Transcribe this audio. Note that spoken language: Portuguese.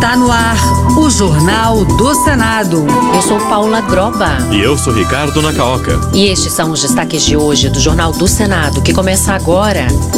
Está no ar o Jornal do Senado. Eu sou Paula Groba. E eu sou Ricardo Nacaoca. E estes são os destaques de hoje do Jornal do Senado, que começa agora.